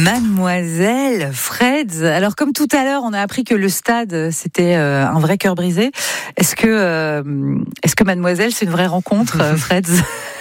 Mademoiselle Freds. Alors comme tout à l'heure, on a appris que le stade c'était un vrai cœur brisé. Est-ce que Mademoiselle c'est une vraie rencontre, Freds?